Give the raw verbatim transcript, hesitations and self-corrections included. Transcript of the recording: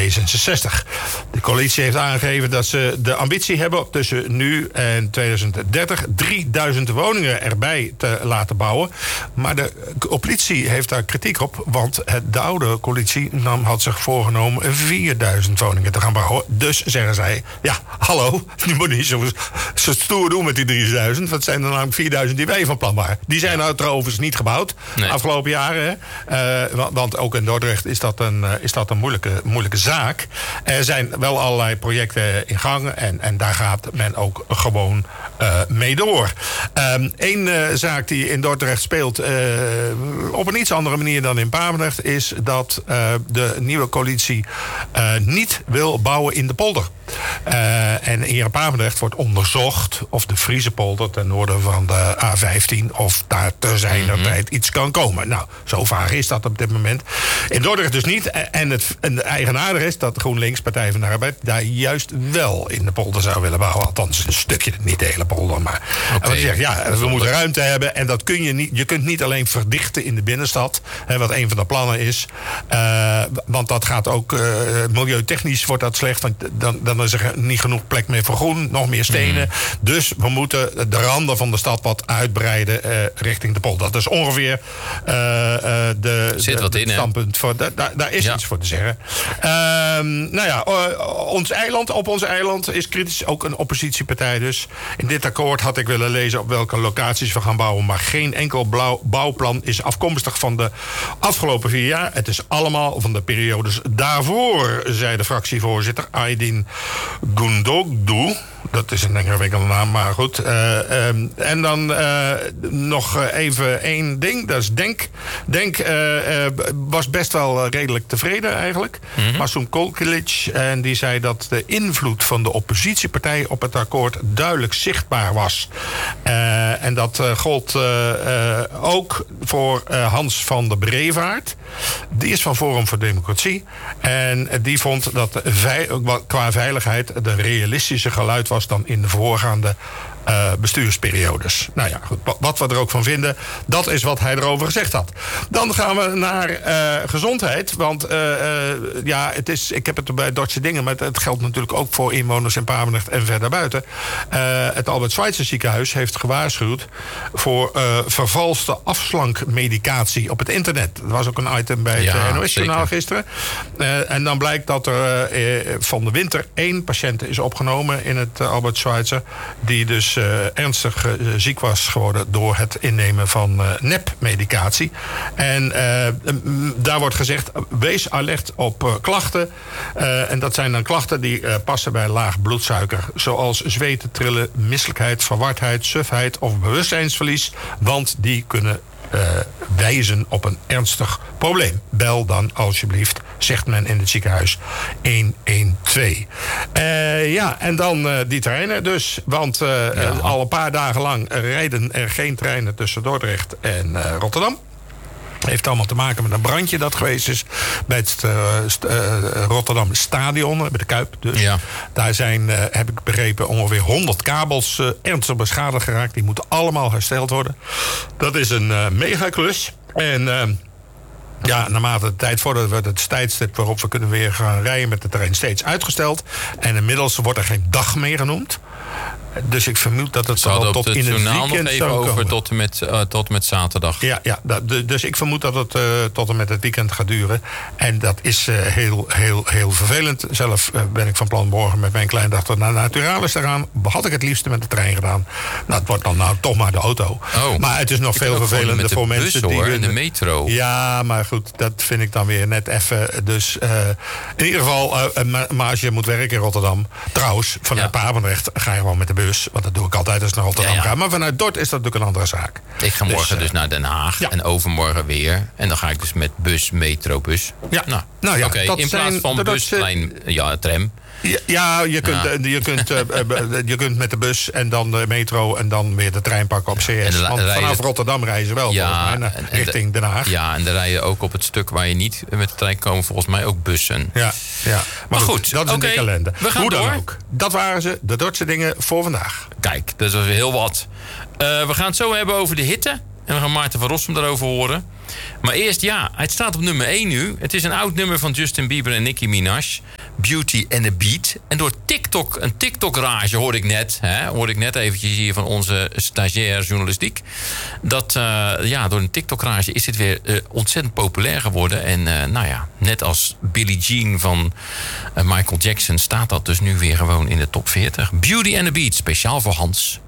D zesenzestig. De coalitie heeft aangegeven dat ze de ambitie hebben om tussen nu en tweeduizend dertig drieduizend woningen erbij te laten bouwen. Maar de oppositie heeft daar kritiek op, want de oude coalitie nam, had zich voorgenomen vierduizend woningen te gaan bouwen. Dus zeggen zij, ja, hallo, nu moet je niet zo, zo stoer doen met die drieduizend, want het zijn er namelijk vierduizend die wij van plan waren. Die zijn nou trouwens niet gebouwd, nee. afgelopen jaren. Uh, want ook in Dordrecht is dat een, uh, is dat een moeilijke, moeilijke zaak. Er zijn wel allerlei projecten in gang en, en daar gaat men ook gewoon uh, mee door. Eén um, uh, zaak die in Dordrecht speelt, uh, op een iets andere manier dan in Papendrecht, is dat uh, de nieuwe coalitie uh, niet wil bouwen in de polder. Uh, en hier in Papendrecht wordt onderzocht of de Friese polder ten noorden van de A vijftien, of daar te zijner mm-hmm. tijd iets kan komen. Nou, zo vaag is dat op dit moment. In Dordrecht dus niet. En het, en het eigenaardige is dat GroenLinks, Partij van de Arbeid, daar juist wel in de polder zou willen bouwen. Althans, een stukje, niet de hele polder. Maar okay. wat zegt, ja, we moeten ruimte hebben. En dat kun je niet. Je kunt niet alleen verdichten in de binnenstad, hè, wat een van de plannen is. Uh, want dat gaat ook uh, milieutechnisch wordt dat slecht. Want dan, dan is er niet genoeg plek meer voor groen, nog meer stenen. Mm. Dus we moeten de randen van de stad wat uitbreiden uh, richting de polder. Dat is ongeveer uh, uh, de, Zit de, wat in, het standpunt. Voor, da, da, daar is ja. iets voor te zeggen. Uh, nou ja, uh, ons eiland, op ons eiland is kritisch ook een oppositiepartij. Dus in dit akkoord had ik willen lezen op welke locaties we gaan bouwen. Maar geen enkel blauw, bouwplan is afkomstig van de afgelopen vier jaar. Het is allemaal van de periodes daarvoor, zei de fractievoorzitter Aydin Gundogdu. Dat is een ingewikkelde naam, maar goed. Uh, um, en dan uh, nog even één ding. Dat is Denk. Denk uh, uh, was best wel redelijk tevreden eigenlijk. Mm-hmm. Masum Kolkilic. En die zei dat de invloed van de oppositiepartij op het akkoord duidelijk zichtbaar was. Uh, en dat uh, gold uh, uh, ook voor uh, Hans van der Brevaart. Die is van Forum voor Democratie. En die vond dat vei- qua veiligheid de realistische geluid was dan in de voorgaande uh, bestuursperiodes. Nou ja, goed, wat we er ook van vinden, dat is wat hij erover gezegd had. Dan gaan we naar uh, gezondheid. Want uh, uh, ja, het is, ik heb het bij Dordtse Dingen, maar het, het geldt natuurlijk ook voor inwoners in Papendrecht en verder buiten. Uh, het Albert Schweitzer ziekenhuis heeft gewaarschuwd voor uh, vervalste afslankmedicatie op het internet. Dat was ook een item bij ja, het N O S-journaal gisteren. Uh, en dan blijkt dat er uh, van de winter één patiënt is opgenomen in het uh, Albert Schweitzer, die dus uh, ernstig uh, ziek was geworden door het innemen van uh, nepmedicatie. En uh, daar wordt gezegd, wees alert op uh, klachten. Uh, en dat zijn dan klachten die uh, passen bij laag bloedsuiker. Zoals zweten, trillen, misselijkheid, verwardheid, sufheid of bewustzijnsverlies. Want die kunnen Uh, wijzen op een ernstig probleem. Bel dan alsjeblieft, zegt men in het ziekenhuis, honderdtwaalf. Uh, ja, en dan uh, die treinen dus. Want uh, ja. uh, al een paar dagen lang rijden er geen treinen tussen Dordrecht en uh, Rotterdam. Heeft allemaal te maken met een brandje dat geweest is bij het uh, st- uh, Rotterdam Stadion, bij de Kuip. Dus ja. daar zijn, uh, heb ik begrepen, ongeveer honderd kabels uh, ernstig beschadigd geraakt. Die moeten allemaal hersteld worden. Dat is een uh, megaklus. En uh, ja, naarmate de tijd vordert, wordt het tijdstip waarop we kunnen weer gaan rijden met de trein steeds uitgesteld. En inmiddels wordt er geen dag meer genoemd. Dus ik vermoed dat het al tot in het weekend nog even over tot en, met, uh, tot en met zaterdag. Ja, ja dat, dus ik vermoed dat het uh, tot en met het weekend gaat duren. En dat is uh, heel, heel, heel vervelend. Zelf uh, ben ik van plan morgen met mijn kleindochter naar Naturalis te gaan. Had ik het liefst met de trein gedaan. Nou, het wordt dan nou toch maar de auto. Oh, maar het is nog veel vervelender voor bus, mensen hoor, die... En de metro. Ja, maar goed, dat vind ik dan weer net even. Dus uh, in ieder geval, uh, maar, maar als je moet werken in Rotterdam. Trouwens, vanuit ja. Papendrecht ga je gewoon met de bus. Want dat doe ik altijd als ik naar Rotterdam ja, ja. ga. Maar vanuit Dort is dat natuurlijk een andere zaak. Ik ga morgen dus, uh, dus naar Den Haag. Ja. En overmorgen weer. En dan ga ik dus met bus, metrobus. Ja. Nou, nou ja, Oké, okay, in plaats van bus, trein, ja, tram. Ja, ja, je kunt, ja. je, kunt, uh, je kunt met de bus en dan de metro en dan weer de trein pakken op C S. La, Want vanaf rijden, Rotterdam rijden ze wel, ja, volgens mij, naar, richting Den Haag. Ja, en er rijden ook op het stuk waar je niet met de trein komen, volgens mij ook bussen. Ja, ja. Maar goed, goed, dat is okay, een dikke ellende. We gaan Hoe door. dan ook. Dat waren ze, de Dordtse dingen voor vandaag. Kijk, dat is heel wat. Uh, we gaan het zo hebben over de hitte. En we gaan Maarten van Rossum daarover horen. Maar eerst, ja, het staat op nummer één nu. Het is een oud nummer van Justin Bieber en Nicki Minaj. Beauty and the Beat. En door TikTok, een TikTok-rage hoorde ik net. Hè, hoorde ik net eventjes hier van onze stagiair journalistiek. Dat, uh, ja, door een TikTok-rage is dit weer uh, ontzettend populair geworden. En uh, nou ja, net als Billie Jean van uh, Michael Jackson staat dat dus nu weer gewoon in de top veertig. Beauty and the Beat, speciaal voor Hans.